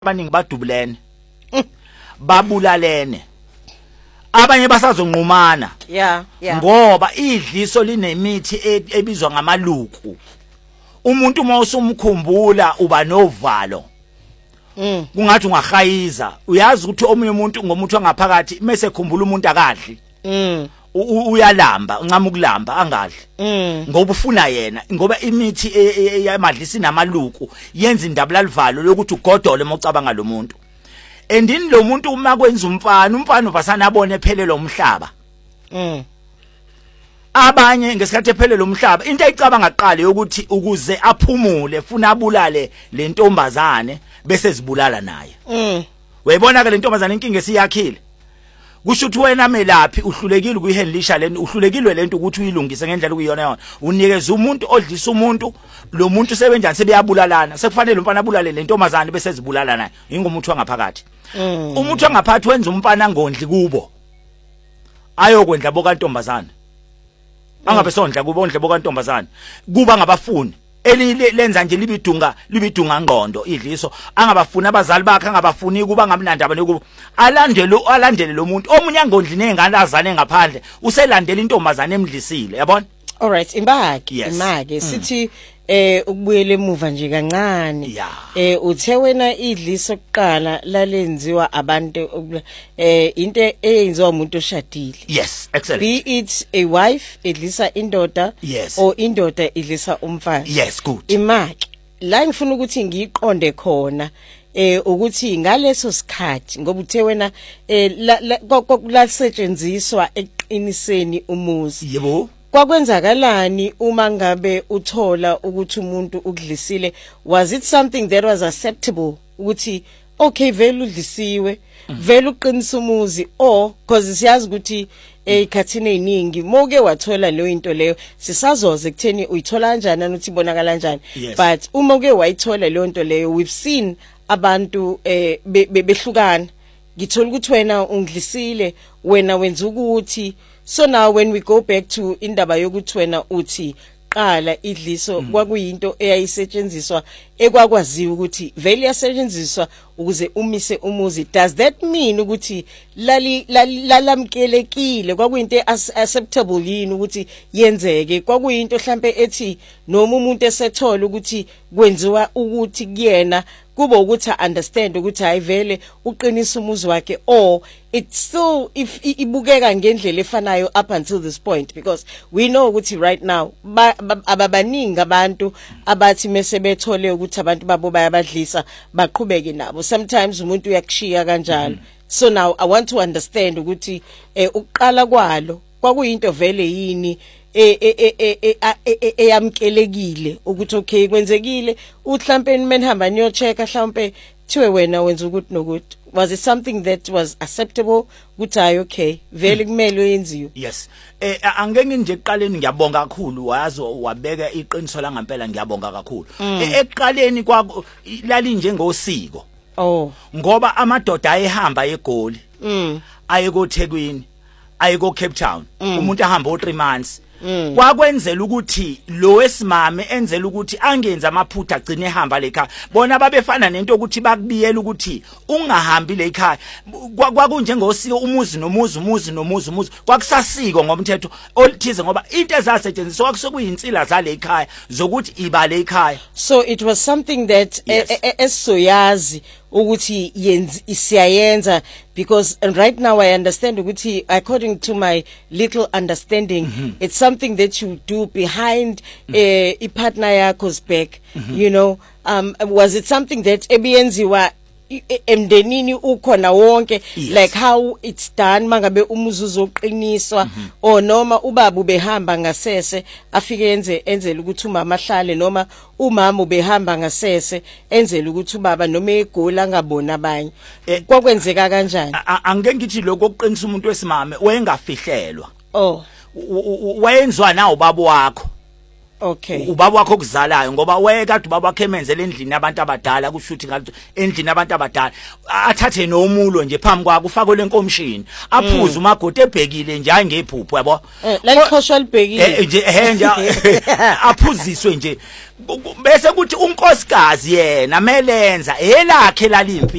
abaningi badubulene babulalene abanye basazonqumana yeah ngoba idliso linemithi ebizwa ngamaluku umuntu mawusumkhumbula uba novalo kungathi ungahayiza uyazi ukuthi omunye umuntu ngomuntu wangaphakathi mase khumbula umuntu akadli uyalamba uncama ukulamba angadli ngoba ufuna yena ngoba imithi yamadlisi namaluku yenza indabula livalo lokuthi ugodole mawucabanga lo muntu endini lo muntu uma kwenza umfana uvasana abone ephelelo umhlaba abanye ngesikhathi ephelelo umhlaba into ayicabanga ngaqale ukuthi ukuze aphumule funa abulale le ntombazane bese zibulala naye wayibona ke le ntombazane inkinga esiyakhile kusho ukuthi wena melaphi uhlulekile ukuyihandlisha lento uhlulekilwe lento ukuthi uyilungise ngendlela ukuyona yona unikeza umuntu odlisa umuntu lo muntu sebenjani sebeyabulalana sekufanele umfana abulale le ntombazane bese zibulala naye ingomuntu wangaphakathi umuntu wangaphakathi wenza umfana ngondli kubo ayokwendla boka ntombazane angabe sondla kubo ondle boka ntombazane kuba ngabafuni lenza nje libidunga ngqondo idliso angabafuni abazali bakhe angabafuni kuba ngamnandaba nekuba alandele lo muntu omunye angondli nengane azane ngaphandle uselandela intombazane emdlisile yabona alright imake sithi ukubuyela emuva nje kancane uthe wena idliso oqala lalenziwa abantu into eyenziwa umuntu oshadile yes excellent be it a wife idlisa indoda yes. or indoda idlisa umfazi yes good imake la ngifuna ukuthi ngiqonde khona ukuthi ngaleso sikhathi ngoba uthe wena lasetshenziswa eqiniseni umuzi yebo kwakwenzakalani uma ngabe uthola ukuthi umuntu ukudlisile was it something that was acceptable ukuthi okay vele udlisiwe vele uqinisa umuzi or because siyazi ukuthi ekhathini eziningi moke wathola leyo into leyo sisazoze kutheni uyithola kanjani anothi ibonakala kanjani but uma uke wayithola leyo into leyo we've seen abantu behlukana ngithola ukuthi wena ungidlisile wena wenza ukuthi so now when we go back to indaba yokuthi wena uthi qala idliso kwakuyinto eyayisetshenziswa ekwakwaziwa ukuthi vele yasetshenziswa ukuze umise umuzi does that mean ukuthi lalamkelekile kwakuyinto acceptable yini ukuthi yenzeke kwakuyinto mhlambe ethi noma umuntu esethola ukuthi kwenziwa ukuthi kuyena kuba ukuthi understand ukuthi hayi vele uqinisa umuzi wakhe or it's still if ibukeka ngendlela efanayo up until this point because we know ukuthi right now ababaningi abantu abathi mase bethole ukuthi abantu babo bayabadlisa baqhubeke nabo sometimes umuntu uyakushiya kanjalo so now I want to understand ukuthi uqala kwalo kwakuyinto vele yini eyamkelekile ukuthi okay kwenzekile uhlampe menihamba niyocheka mhlawumbe thiwe wena wenza ukuthi nokuthi was it something that was acceptable ukuthi hayi okay vele kumele uyenziwe yes angeke nje eqaleni ngiyabonga kakhulu wazi wabeka iqiniso la ngempela ngiyabonga kakhulu eqaleni lali njengosiko ngoba amadoda ayehamba eGoli aye koThekwini aye ko Cape Town umuntu ahamba o3 months kwakwenzela ukuthi lo wesimame enzela ukuthi angenza amaphutha agcine ehamba lekhaya bona babefana nento ukuthi bakubiyela ukuthi ungahambi lekhaya kwakunjengosiko umuzi nomuzi kwakusasiko ngomthetho olithize ngoba into ezasetshenziswa kwakusokuyinsila zalekhaya zokuthi ibale ekhaya so it was something that esoyazi ukuthi isiyayenza because right now I understand ukuthi according to my little understanding it's something that you do behind a partner yakho's back you know was it something that ebiyenziwa emndenini ukhona wonke like how it's done mangabe umuzi uzoqiniswa or noma ubaba ubehamba ngasese afike enzela ukuthi umama ahlale noma umama ubehamba ngasese enzela ukuthi ubaba noma eGoli angabona abanye kwakwenzeka kanjani angeke ngithi lokho okuqinisa umuntu wesimame wayengafihlelwa wayenzwa nawo babo wakho Okay. ubaba wakho okuzalayo ngoba wekade ubaba wakhe emenzele endlini abantu abadala kushuthi ngathi endlini abantu abadala athathe nomulo nje phambi kwakhe ufake lenkomshini aphuze umagote ebhekile nje ngephupho yabo laliqhoshwa libhekile nje aphuziswe nje bese kuthi unkosikazi yena melenza elakhe lalimpi